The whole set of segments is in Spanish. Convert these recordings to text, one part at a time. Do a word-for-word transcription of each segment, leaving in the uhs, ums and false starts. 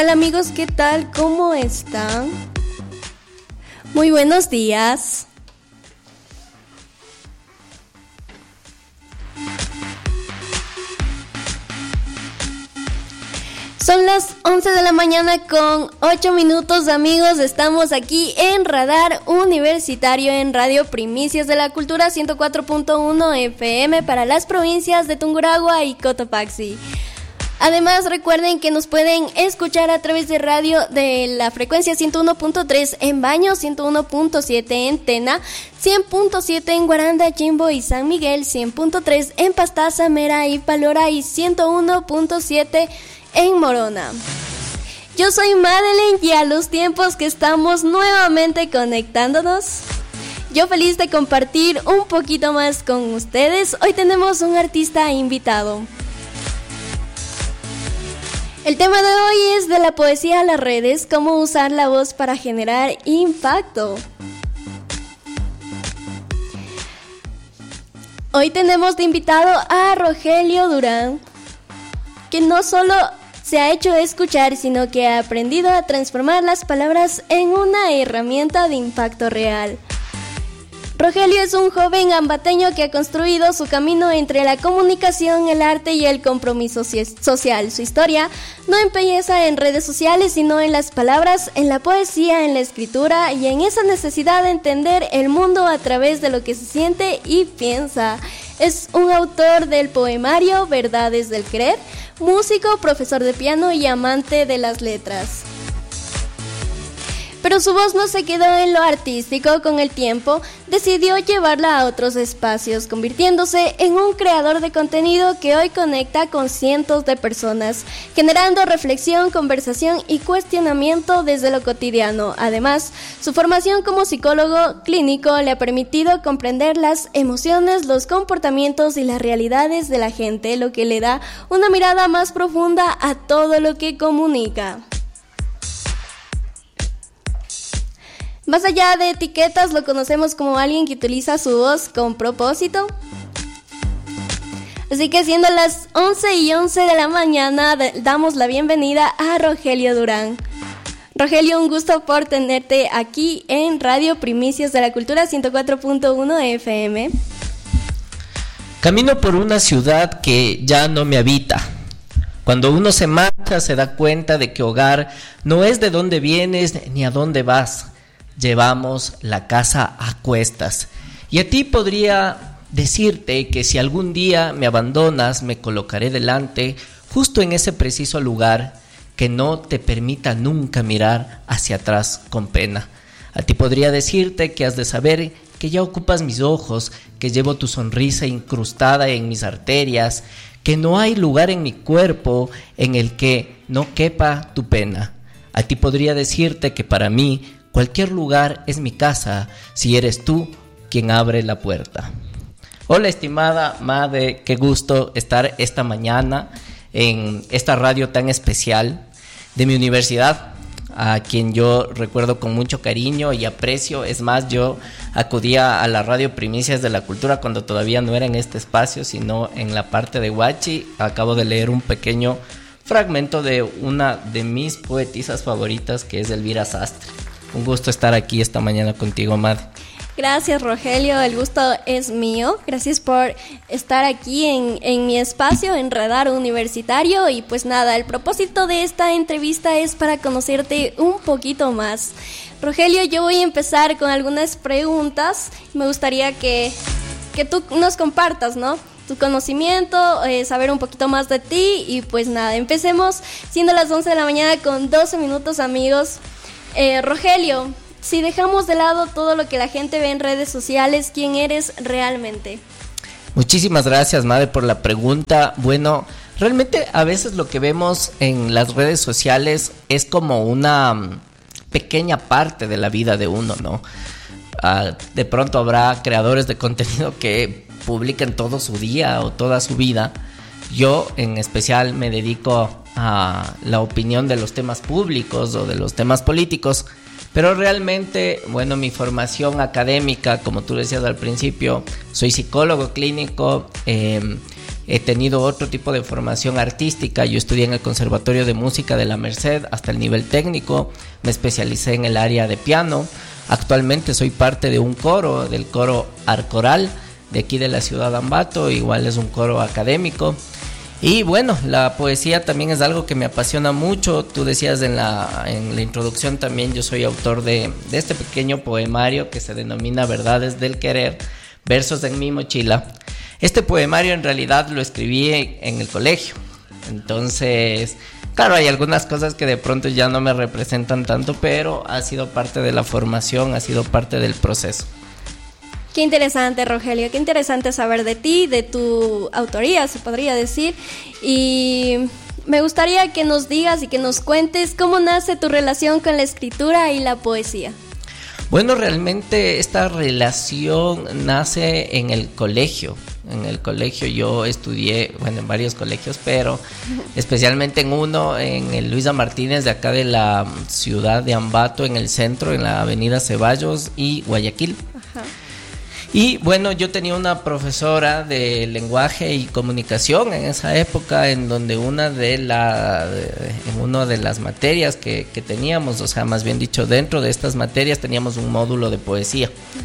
Hola amigos, ¿qué tal? ¿Cómo están? Muy buenos días. Son las once de la mañana con ocho minutos, amigos. Estamos aquí en Radar Universitario en Radio Primicias de la Cultura ciento cuatro punto uno F M para las provincias de Tungurahua y Cotopaxi. Además, recuerden que nos pueden escuchar a través de radio de la frecuencia ciento uno punto tres en Baños, ciento uno punto siete en Tena, cien punto siete en Guaranda, Chimbo y San Miguel, cien punto tres en Pastaza, Mera y Palora y ciento uno punto siete en Morona. Yo soy Madeleine y a los tiempos que estamos nuevamente conectándonos, yo feliz de compartir un poquito más con ustedes. Hoy tenemos un artista invitado. El tema de hoy es de la poesía a las redes, cómo usar la voz para generar impacto. Hoy tenemos de invitado a Rogelio Durán, que no solo se ha hecho escuchar, sino que ha aprendido a transformar las palabras en una herramienta de impacto real. Rogelio es un joven ambateño que ha construido su camino entre la comunicación, el arte y el compromiso social. Su historia no empieza en redes sociales, sino en las palabras, en la poesía, en la escritura y en esa necesidad de entender el mundo a través de lo que se siente y piensa. Es un autor del poemario Verdades del Querer, músico, profesor de piano y amante de las letras. Pero su voz no se quedó en lo artístico. Con el tiempo decidió llevarla a otros espacios, convirtiéndose en un creador de contenido que hoy conecta con cientos de personas, generando reflexión, conversación y cuestionamiento desde lo cotidiano. Además, su formación como psicólogo clínico le ha permitido comprender las emociones, los comportamientos y las realidades de la gente, lo que le da una mirada más profunda a todo lo que comunica. Más allá de etiquetas, lo conocemos como alguien que utiliza su voz con propósito. Así que siendo las once y once de la mañana, damos la bienvenida a Rogelio Durán. Rogelio, un gusto por tenerte aquí en Radio Primicias de la Cultura ciento cuatro punto uno F M. Camino por una ciudad que ya no me habita. Cuando uno se marcha, se da cuenta de que hogar no es de dónde vienes ni a dónde vas. Llevamos la casa a cuestas. Y a ti podría decirte que si algún día me abandonas, me colocaré delante, justo en ese preciso lugar que no te permita nunca mirar hacia atrás con pena. A ti podría decirte que has de saber que ya ocupas mis ojos, que llevo tu sonrisa incrustada en mis arterias, que no hay lugar en mi cuerpo en el que no quepa tu pena. A ti podría decirte que para mí cualquier lugar es mi casa, si eres tú quien abre la puerta. Hola, estimada Made, qué gusto estar esta mañana en esta radio tan especial de mi universidad, a quien yo recuerdo con mucho cariño y aprecio. Es más, yo acudía a la Radio Primicias de la Cultura cuando todavía no era en este espacio, sino en la parte de Huachi. Acabo de leer un pequeño fragmento de una de mis poetisas favoritas, que es Elvira Sastre. Un gusto estar aquí esta mañana contigo, Mad. Gracias, Rogelio, el gusto es mío. Gracias por estar aquí en, en mi espacio, en Radar Universitario. Y pues nada, el propósito de esta entrevista es para conocerte un poquito más. Rogelio, yo voy a empezar con algunas preguntas. Me gustaría que, que tú nos compartas, ¿no?, tu conocimiento, eh, saber un poquito más de ti. Y pues nada, empecemos siendo las once de la mañana con doce minutos, amigos. Eh, Rogelio, si dejamos de lado todo lo que la gente ve en redes sociales, ¿quién eres realmente? Muchísimas gracias, Madre, por la pregunta. Bueno, realmente a veces lo que vemos en las redes sociales es como una um, pequeña parte de la vida de uno, ¿no? Uh, de pronto habrá creadores de contenido que publiquen todo su día o toda su vida. Yo en especial me dedico a la opinión de los temas públicos o de los temas políticos, pero realmente, bueno, mi formación académica, como tú decías al principio, soy psicólogo clínico, eh, he tenido otro tipo de formación artística. Yo estudié en el Conservatorio de Música de la Merced hasta el nivel técnico, me especialicé en el área de piano. Actualmente soy parte de un coro, del coro Arcoral, de aquí de la ciudad de Ambato, igual es un coro académico. Y bueno, la poesía también es algo que me apasiona mucho. Tú decías en la, en la introducción también, yo soy autor de, de este pequeño poemario que se denomina Verdades del Querer, versos en mi mochila. Este poemario en realidad lo escribí en el colegio. Entonces, claro, hay algunas cosas que de pronto ya no me representan tanto, pero ha sido parte de la formación, ha sido parte del proceso. Qué interesante, Rogelio, qué interesante saber de ti, de tu autoría, se podría decir. Y me gustaría que nos digas y que nos cuentes cómo nace tu relación con la escritura y la poesía. Bueno, realmente esta relación nace en el colegio. En el colegio yo estudié, bueno, en varios colegios, pero especialmente en uno, en el Luisa Martínez de acá de la ciudad de Ambato, en el centro, en la avenida Ceballos y Guayaquil. Ajá. Y bueno, yo tenía una profesora de lenguaje y comunicación en esa época, en donde una de la, en una de las materias que, que teníamos, o sea, más bien dicho, dentro de estas materias teníamos un módulo de poesía.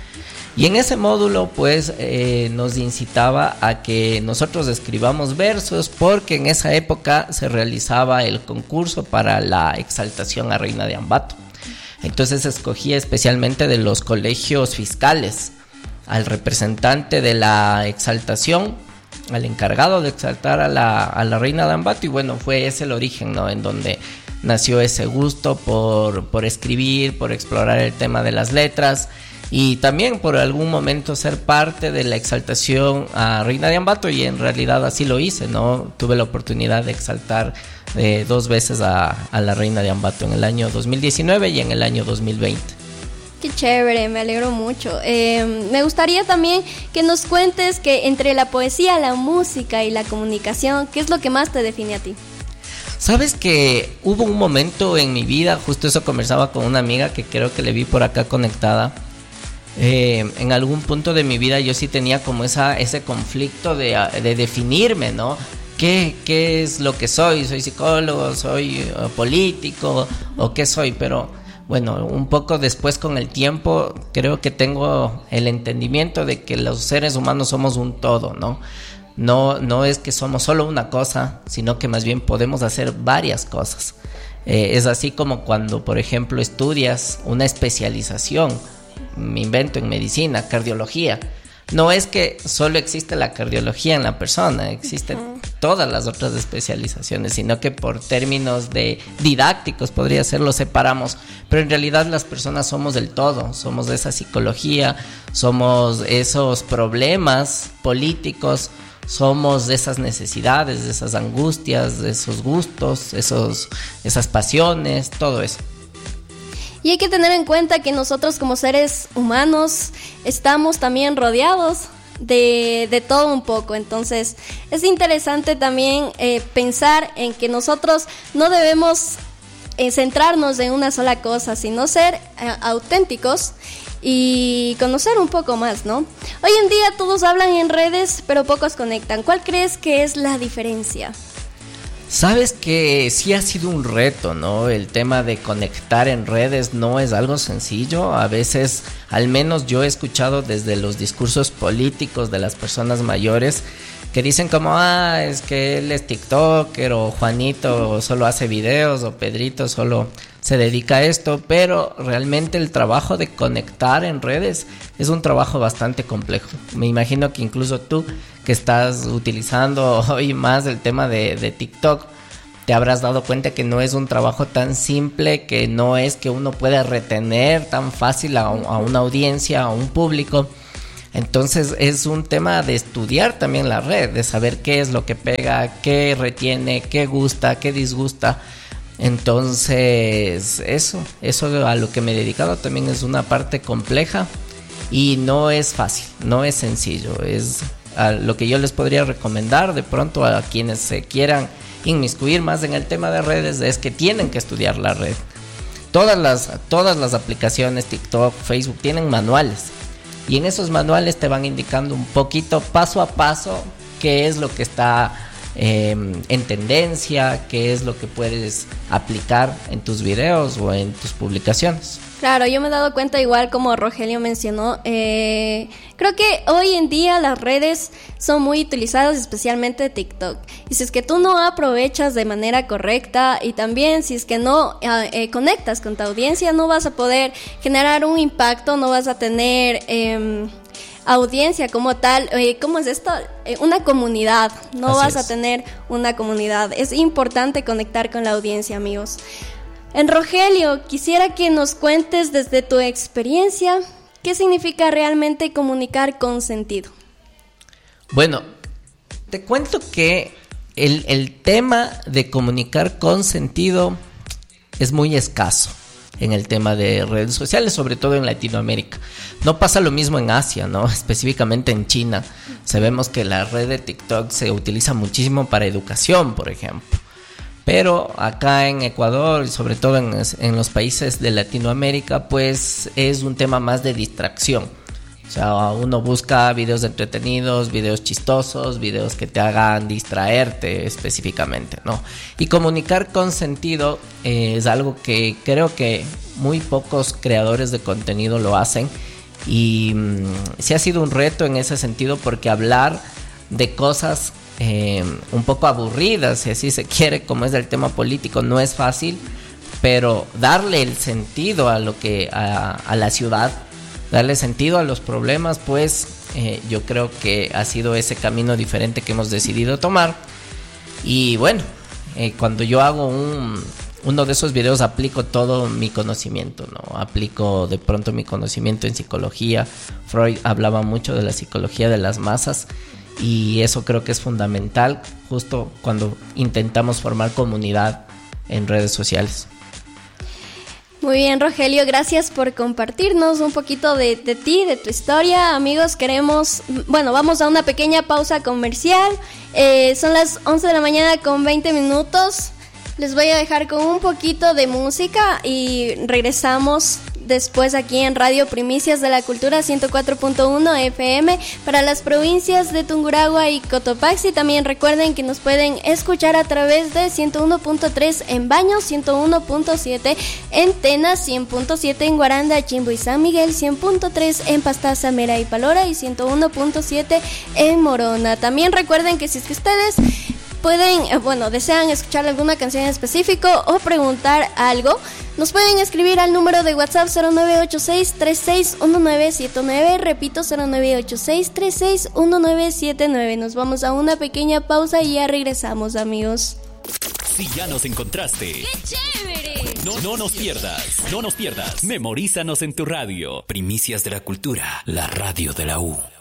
Y en ese módulo pues eh, nos incitaba a que nosotros escribamos versos, porque en esa época se realizaba el concurso para la exaltación a Reina de Ambato. Entonces escogía especialmente de los colegios fiscales al representante de la exaltación, al encargado de exaltar a la, a la Reina de Ambato. Y bueno, fue ese el origen, ¿no?, en donde nació ese gusto por, por escribir, por explorar el tema de las letras, y también por algún momento ser parte de la exaltación a Reina de Ambato. Y en realidad así lo hice, ¿no? Tuve la oportunidad de exaltar eh, dos veces a, a la Reina de Ambato, en el año dos mil diecinueve y en el año dos mil veinte. Qué chévere, me alegro mucho. Eh, me gustaría también que nos cuentes que entre la poesía, la música y la comunicación, ¿qué es lo que más te define a ti? Sabes que hubo un momento en mi vida, justo eso conversaba con una amiga que creo que le vi por acá conectada. Eh, en algún punto de mi vida yo sí tenía como esa, ese conflicto de, de definirme, ¿no? ¿Qué, ¿Qué es lo que soy? ¿Soy psicólogo? ¿Soy uh, político? ¿O qué soy? Pero bueno, un poco después con el tiempo creo que tengo el entendimiento de que los seres humanos somos un todo, ¿no? No, no es que somos solo una cosa, sino que más bien podemos hacer varias cosas. Eh, es así como cuando, por ejemplo, estudias una especialización, me invento en medicina, cardiología. No es que solo existe la cardiología en la persona, existen uh-huh. todas las otras especializaciones, sino que por términos de didácticos podría ser, lo separamos, pero en realidad las personas somos del todo, somos de esa psicología, somos esos problemas políticos, somos de esas necesidades, de esas angustias, de esos gustos, esos, esas pasiones, todo eso. Y hay que tener en cuenta que nosotros como seres humanos estamos también rodeados de, de todo un poco. Entonces es interesante también eh, pensar en que nosotros no debemos eh, centrarnos en una sola cosa, sino ser eh, auténticos y conocer un poco más, ¿no? Hoy en día todos hablan en redes, pero pocos conectan. ¿Cuál crees que es la diferencia? Sabes que sí ha sido un reto, ¿no? El tema de conectar en redes no es algo sencillo. A veces, al menos yo he escuchado desde los discursos políticos de las personas mayores que dicen como, ah, es que él es TikToker, o Juanito solo hace videos, o Pedrito solo se dedica a esto, pero realmente el trabajo de conectar en redes es un trabajo bastante complejo. Me imagino que incluso tú, que estás utilizando hoy más el tema de, de TikTok, te habrás dado cuenta que no es un trabajo tan simple, que no es que uno pueda retener tan fácil a, a una audiencia, a un público. Entonces es un tema de estudiar también la red, de saber qué es lo que pega, qué retiene, qué gusta, qué disgusta. Entonces eso, eso a lo que me he dedicado también es una parte compleja y no es fácil, no es sencillo. Es a lo que yo les podría recomendar de pronto a quienes se quieran inmiscuir más en el tema de redes, es que tienen que estudiar la red. Todas las, todas las aplicaciones, TikTok, Facebook, tienen manuales, y en esos manuales te van indicando un poquito, paso a paso, qué es lo que está eh, en tendencia, qué es lo que puedes aplicar en tus videos o en tus publicaciones. Claro, yo me he dado cuenta, igual como Rogelio mencionó, eh, creo que hoy en día las redes son muy utilizadas, especialmente TikTok. Y si es que tú no aprovechas de manera correcta y también si es que no eh, conectas con tu audiencia, no vas a poder generar un impacto, no vas a tener eh, audiencia como tal. Eh, ¿Cómo es esto? Eh, una comunidad, no Así vas es. a tener una comunidad. Es importante conectar con la audiencia, amigos. En Rogelio, quisiera que nos cuentes desde tu experiencia qué significa realmente comunicar con sentido. Bueno, te cuento que el, el tema de comunicar con sentido es muy escaso en el tema de redes sociales, sobre todo en Latinoamérica. No pasa lo mismo en Asia, ¿no? Específicamente en China. Sabemos que la red de TikTok se utiliza muchísimo para educación, por ejemplo. Pero acá en Ecuador y sobre todo en, en los países de Latinoamérica, pues es un tema más de distracción. O sea, uno busca videos entretenidos, videos chistosos, videos que te hagan distraerte específicamente, ¿no? Y comunicar con sentido eh, es algo que creo que muy pocos creadores de contenido lo hacen. Y mmm, sí ha sido un reto en ese sentido, porque hablar de cosas Eh, un poco aburridas, si así se quiere, como es el tema político, no es fácil, pero darle el sentido a lo que a, a la ciudad, darle sentido a los problemas, pues eh, yo creo que ha sido ese camino diferente que hemos decidido tomar. Y bueno, eh, cuando yo hago un uno de esos videos aplico todo mi conocimiento, ¿no? Aplico de pronto mi conocimiento en psicología. Freud hablaba mucho de la psicología de las masas. Y eso creo que es fundamental justo cuando intentamos formar comunidad en redes sociales. Muy bien, Rogelio, gracias por compartirnos un poquito de, de ti, de tu historia. Amigos, queremos, bueno, vamos a una pequeña pausa comercial. Eh, son las once de la mañana con veinte minutos. Les voy a dejar con un poquito de música y regresamos después aquí en Radio Primicias de la Cultura ciento cuatro punto uno F M para las provincias de Tungurahua y Cotopaxi. También recuerden que nos pueden escuchar a través de ciento uno punto tres en Baños, ciento uno punto siete en Tena, cien punto siete en Guaranda, Chimbo y San Miguel, cien punto tres en Pastaza, Mera y Palora y ciento uno punto siete en Morona. También recuerden que si es que ustedes pueden, bueno, desean escuchar alguna canción en específico o preguntar algo, nos pueden escribir al número de WhatsApp cero nueve ocho seis, tres seis uno nueve siete nueve. Repito, cero nueve ocho seis, tres seis uno nueve siete nueve. Nos vamos a una pequeña pausa y ya regresamos, amigos. Si ya nos encontraste, ¡qué chévere! No, no nos pierdas, no nos pierdas. Memorízanos en tu radio. Primicias de la Cultura, la radio de la U.